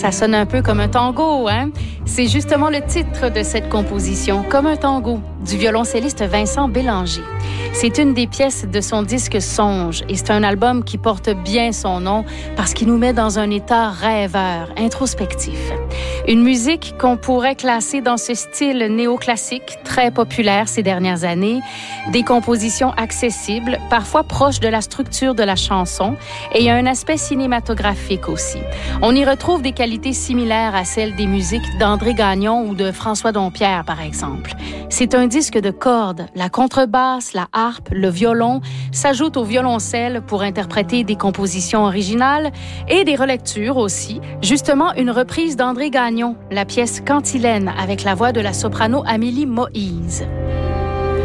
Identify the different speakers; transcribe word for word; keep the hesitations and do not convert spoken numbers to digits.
Speaker 1: Ça sonne un peu comme un tango, hein? C'est justement le titre de cette composition, Comme un tango, du violoncelliste Vincent Bélanger. C'est une des pièces de son disque Songe et c'est un album qui porte bien son nom parce qu'il nous met dans un état rêveur, introspectif. Une musique qu'on pourrait classer dans ce style néoclassique très populaire ces dernières années, des compositions accessibles, parfois proches de la structure de la chanson et il y a un aspect cinématographique aussi. On y retrouve des qualités similaires à celles des musiques d'André Gagnon ou de François Dompierre, par exemple. C'est un disque de cordes. La contrebasse, la harpe, le violon s'ajoutent au violoncelle pour interpréter des compositions originales et des relectures aussi. Justement, une reprise d'André Gagnon, la pièce Cantilène avec la voix de la soprano Amélie Moïse.